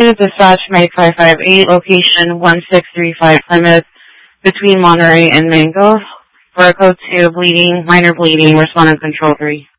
Unit dispatch, May 558, location 1635 Plymouth, between Monterey and Mango. For a code 2, bleeding, minor bleeding, respondent control 3.